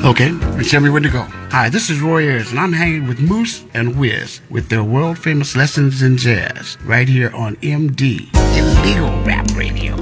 Okay, tell me when to go. Hi, this is Roy Ayers, and I'm hanging with Moose and Wiz with their world-famous Lessons in Jazz right here on MD, Illegal Rap Radio.